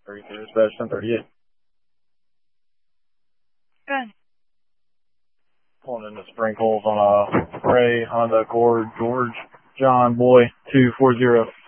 Dispatch 1038. Good. Pulling in the sprinkles on a Ray Honda Accord, George John Boy 240.